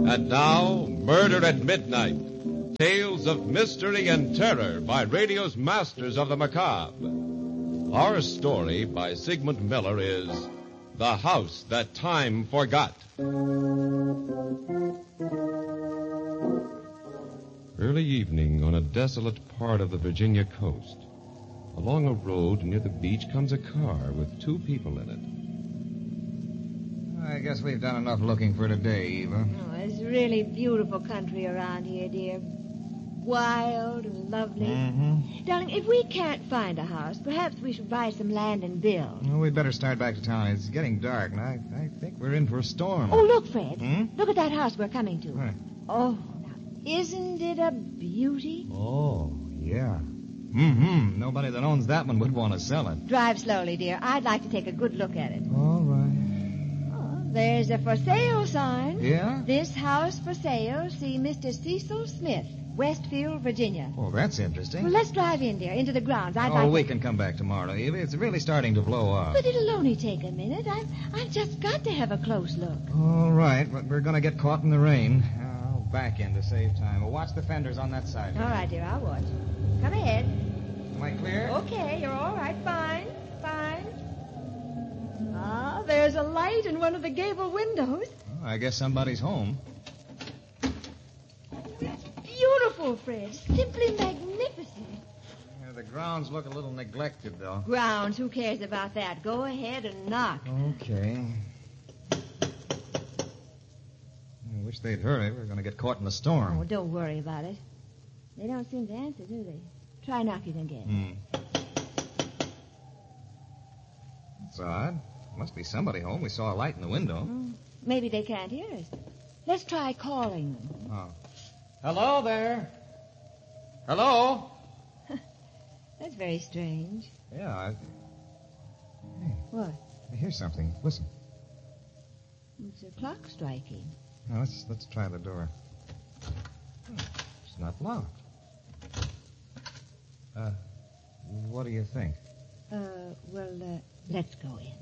And now, Murder at Midnight. Tales of mystery and terror by radio's masters of the macabre. Our story by Sigmund Miller is The House That Time Forgot. Early evening on a desolate part of the Virginia coast. Along a road near the beach comes a car with two people in it. I guess we've done enough looking for today, Eva. Oh, it's really beautiful country around here, dear. Wild and lovely. Mm-hmm. Darling, if we can't find a house, perhaps we should buy some land and build. Well, we'd better start back to town. It's getting dark, and I think we're in for a storm. Oh, look, Fred. Hmm? Look at that house we're coming to. Right. Oh, now, isn't it a beauty? Oh, yeah. Mm-hmm. Nobody that owns that one would want to sell it. Drive slowly, dear. I'd like to take a good look at it. All right. Oh, there's a for sale sign. Yeah? This house for sale. See Mr. Cecil Smith, Westfield, Virginia. Oh, that's interesting. Well, let's drive in, dear, into the grounds. We can come back tomorrow, Eva. It's really starting to blow up. But it'll only take a minute. I've just got to have a close look. All right, but we're going to get caught in the rain. I'll back in to save time. Well, watch the fenders on that side. All right, dear, I'll watch. Come ahead. Am I clear? Okay, you're all right. Fine. Ah, there's a light in one of the gable windows. Oh, I guess somebody's home. It's beautiful, Fred. Simply magnificent. Yeah, the grounds look a little neglected, though. Grounds, who cares about that? Go ahead and knock. Okay. I wish they'd hurry. We're going to get caught in the storm. Oh, don't worry about it. They don't seem to answer, do they? Try knocking again. It's odd. Must be somebody home. We saw a light in the window. Maybe they can't hear us. Let's try calling them. Oh. Hello there. Hello? That's very strange. Yeah, Hey, What? I hear something. Listen. It's a clock striking. Now, let's try the door. It's not locked. What do you think? Let's go in.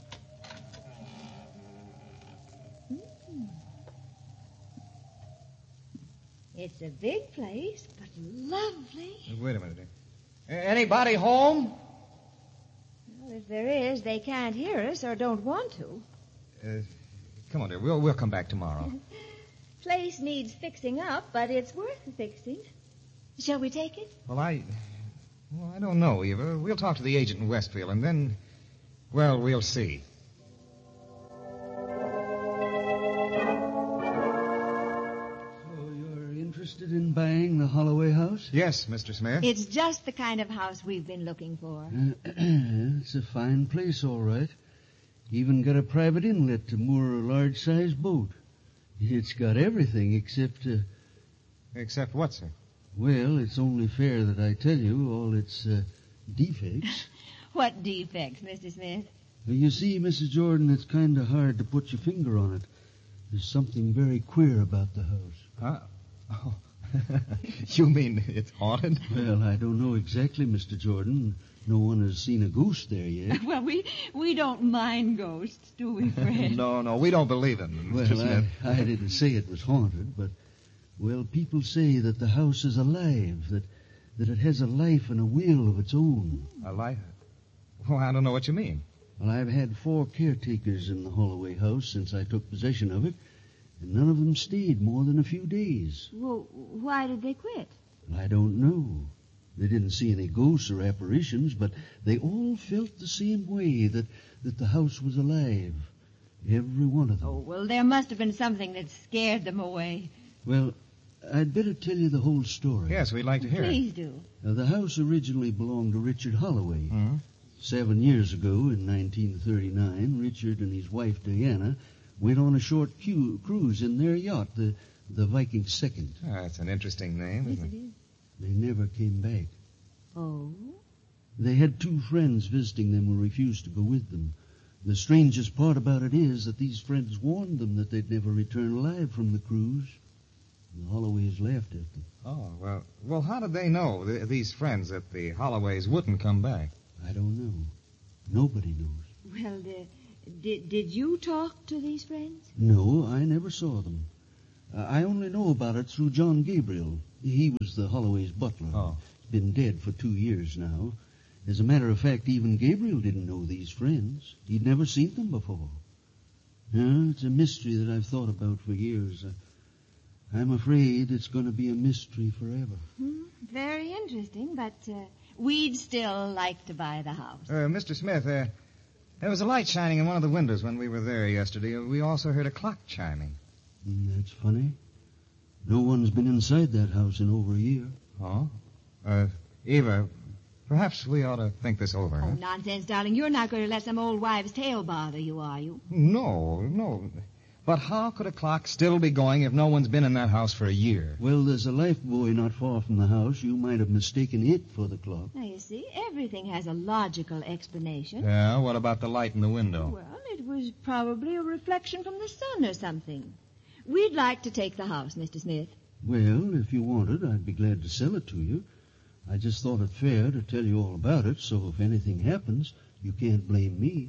It's a big place, but lovely. Wait a minute. Anybody home? Well, if there is, they can't hear us or don't want to. Come on, dear. We'll come back tomorrow. Place needs fixing up, but it's worth fixing. Shall we take it? Well, I don't know, Eva. We'll talk to the agent in Westfield, and then, well, we'll see. So you're interested in buying the Holloway house? Yes, Mr. Smith. It's just the kind of house we've been looking for. It's a fine place, all right. Even got a private inlet to moor a large-sized boat. It's got everything except... Except what, sir? Well, it's only fair that I tell you all its defects. What defects, Mr. Smith? You see, Mrs. Jordan, it's kind of hard to put your finger on it. There's something very queer about the house. Huh? Oh. You mean it's haunted? Well, I don't know exactly, Mr. Jordan. No one has seen a ghost there yet. Well, we don't mind ghosts, do we, Fred? No, we don't believe in them, Mr. Well, Smith. I didn't say it was haunted, but, well, people say that the house is alive, that it has a life and a will of its own. A life? Well, I don't know what you mean. Well, I've had 4 caretakers in the Holloway house since I took possession of it, and none of them stayed more than a few days. Well, why did they quit? I don't know. They didn't see any ghosts or apparitions, but they all felt the same way, that the house was alive. Every one of them. Oh, well, there must have been something that scared them away. Well, I'd better tell you the whole story. Yes, we'd like to hear Please do. Now, the house originally belonged to Richard Holloway. Mm-hmm. 7 years ago, in 1939, Richard and his wife, Diana, went on a short cruise in their yacht, the Viking Second. That's an interesting name, Yes, isn't it it? is. They never came back. Oh? They had 2 friends visiting them who refused to go with them. The strangest part about it is that these friends warned them that they'd never return alive from the cruise. The Holloways laughed at them. Oh, well, how did they know, these friends, that the Holloways wouldn't come back? I don't know. Nobody knows. Well, did you talk to these friends? No, I never saw them. I only know about it through John Gabriel. He was the Holloway's butler. Oh. Been dead for 2 years now. As a matter of fact, even Gabriel didn't know these friends. He'd never seen them before. Yeah, it's a mystery that I've thought about for years. I'm afraid it's going to be a mystery forever. Very interesting, but we'd still like to buy the house. Mr. Smith, there was a light shining in one of the windows when we were there yesterday. We also heard a clock chiming. That's funny. No one's been inside that house in over a year. Oh? Eva, perhaps we ought to think this over. Oh, huh? nonsense, darling. You're not going to let some old wives' tale bother you, are you? No. But how could a clock still be going if no one's been in that house for a year? Well, there's a life buoy not far from the house. You might have mistaken it for the clock. Now, you see, everything has a logical explanation. Yeah, what about the light in the window? Well, it was probably a reflection from the sun or something. We'd like to take the house, Mr. Smith. Well, if you wanted, I'd be glad to sell it to you. I just thought it fair to tell you all about it, so if anything happens, you can't blame me.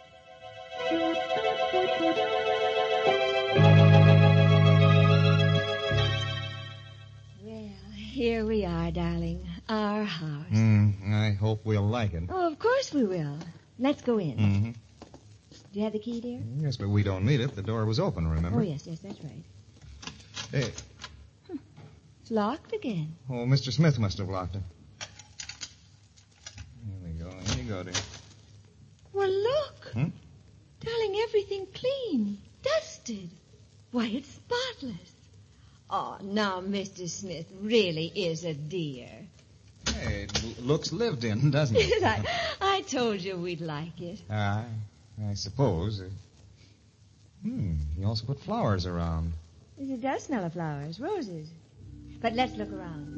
Well, here we are, darling. Our house. I hope we'll like it. Oh, of course we will. Let's go in. Mm-hmm. Do you have the key, dear? Yes, but we don't need it. The door was open, remember? Oh, yes, that's right. Hey. It's locked again. Oh, Mr. Smith must have locked it. Here you go, dear. Well, look. Darling, everything clean. Dusted. Why, it's spotless. Oh, now, Mr. Smith really is a dear. Hey, it looks lived in, doesn't it? I told you we'd like it. I suppose. You also put flowers around. It does smell of flowers, roses. But let's look around.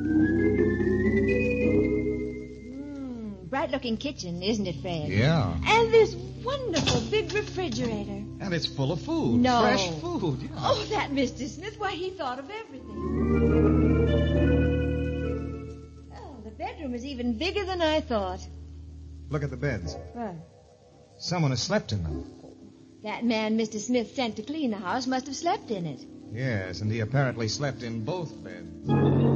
Bright-looking kitchen, isn't it, Fred? Yeah. And this wonderful big refrigerator. And it's full of food. No. Fresh food, yeah. Oh, that Mr. Smith, why, he thought of everything. Oh, the bedroom is even bigger than I thought. Look at the beds. What? Someone has slept in them. That man Mr. Smith sent to clean the house must have slept in it. Yes, and he apparently slept in both beds.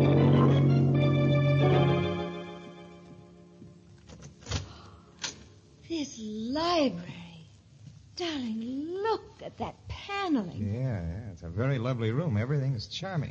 This library. Darling, look at that paneling. Yeah, it's a very lovely room. Everything is charming.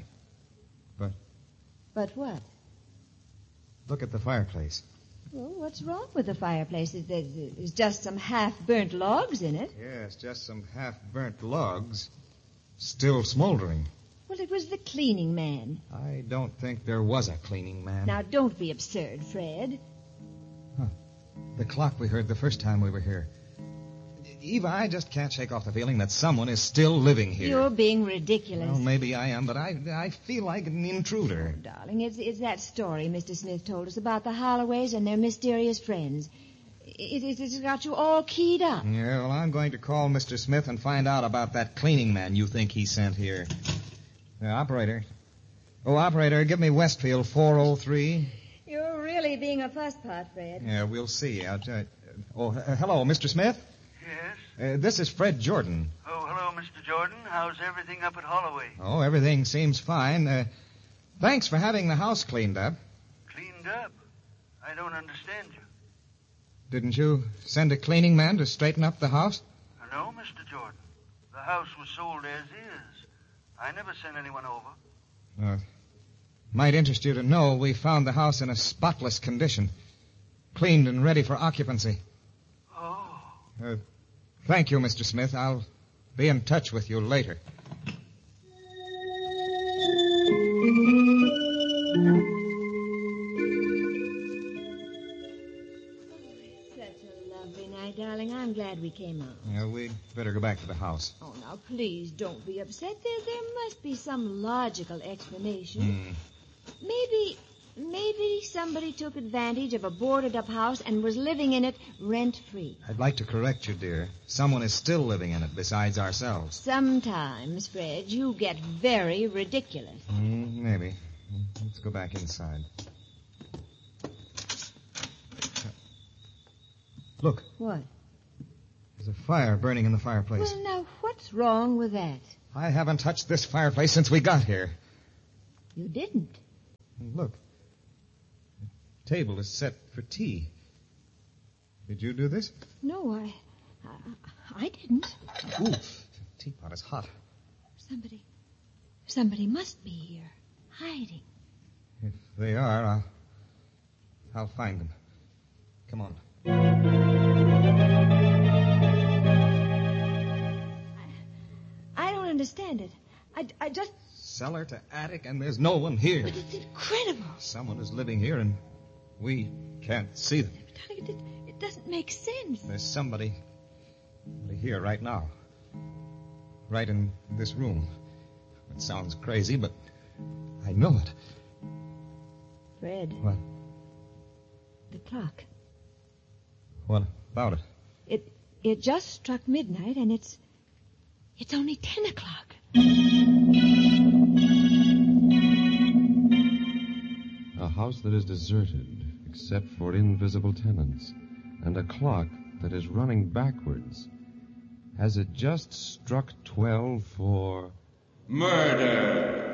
But what? Look at the fireplace. Well, what's wrong with the fireplace? There's just some half-burnt logs in it. Yes, just some half-burnt logs. Still smoldering. Well, it was the cleaning man. I don't think there was a cleaning man. Now, don't be absurd, Fred. The clock we heard the first time we were here. Eva, I just can't shake off the feeling that someone is still living here. You're being ridiculous. Well, maybe I am, but I feel like an intruder. Oh, darling, it's that story Mr. Smith told us about the Holloways and their mysterious friends. It's got you all keyed up. Yeah, well, I'm going to call Mr. Smith and find out about that cleaning man you think he sent here. Operator. Oh, operator, give me Westfield 403. You're really being a fusspot, Fred. Yeah, we'll see. Hello, Mr. Smith? Yes? This is Fred Jordan. Oh, hello, Mr. Jordan. How's everything up at Holloway? Oh, everything seems fine. Thanks for having the house cleaned up. Cleaned up? I don't understand you. Didn't you send a cleaning man to straighten up the house? No, Mr. Jordan. The house was sold as is. I never sent anyone over. Might interest you to know we found the house in a spotless condition. Cleaned and ready for occupancy. Oh. Thank you, Mr. Smith. I'll be in touch with you later. Such a lovely night, darling. I'm glad we came out. Yeah, we'd better go back to the house. Oh, now, please don't be upset. There must be some logical explanation. Maybe somebody took advantage of a boarded-up house and was living in it rent-free. I'd like to correct you, dear. Someone is still living in it besides ourselves. Sometimes, Fred, you get very ridiculous. Maybe. Let's go back inside. Look. What? There's a fire burning in the fireplace. Well, now, what's wrong with that? I haven't touched this fireplace since we got here. You didn't. And look. The table is set for tea. Did you do this? No, I didn't. Ooh, the teapot is hot. Somebody must be here, hiding. If they are, I'll find them. Come on. I don't understand it. I just... Cellar to attic, and there's no one here. But it's incredible. Someone is living here, and we can't see them. It doesn't make sense. There's somebody here right now. Right in this room. It sounds crazy, but I know it. Fred. What? The clock. What about it? It just struck midnight, and it's only 10 o'clock. A house that is deserted, except for invisible tenants, and a clock that is running backwards. Has it just struck 12 for... Murder!